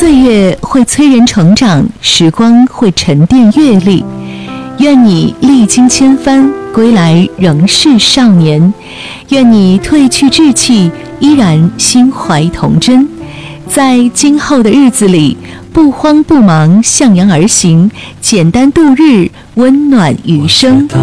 岁月会催人成长，时光会沉淀阅历。愿你历经千帆，归来仍是少年；愿你褪去稚气，依然心怀童真。在今后的日子里，不慌不忙，向阳而行，简单度日，温暖余生。